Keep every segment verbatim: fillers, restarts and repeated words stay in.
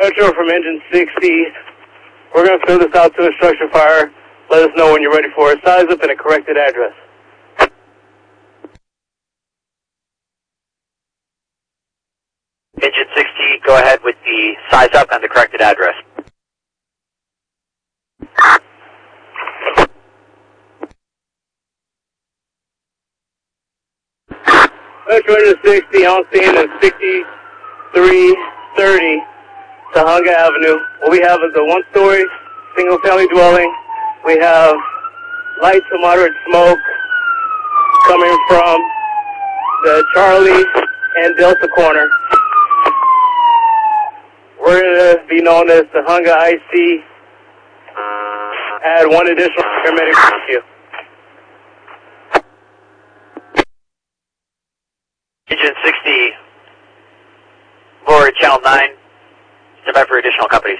Metro from engine sixty. We're going to fill this out to a structure fire. Let us know when you're ready for a size up and a corrected address. Engine sixty, go ahead with the size up and the corrected address. Metro engine sixty on scene at sixty-three thirty Tahunga Avenue. What we have is a one-story single-family dwelling. We have light to moderate smoke coming from the Charlie and Delta corner. We're going to be known as Tahunga I C. Add one additional paramedic rescue. Engine sixty, board channel nine, step by for additional companies.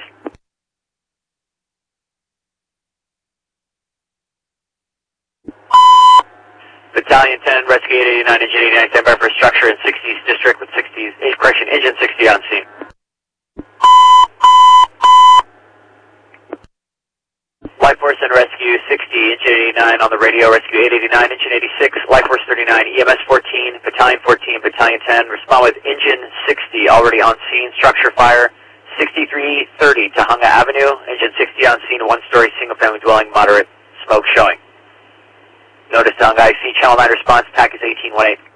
Battalion ten, Rescue eight eighty-nine, Engine eighty-nine, stand by for structure in sixties district with sixties, correction, Engine sixty on scene. Life Force and Rescue sixty, Engine eighty-nine on the radio, Rescue eight eighty-nine, Engine eighty-six, Life Force thirty-nine, E M S fourteen, Battalion fourteen, Battalion ten, respond with Engine sixty, already on scene, structure fire, sixty-three thirty Tahunga Avenue, Engine sixty on scene, one-story single-family dwelling, moderate smoke showing. Notice Tahunga I C, channel nine response, package eighteen one eight.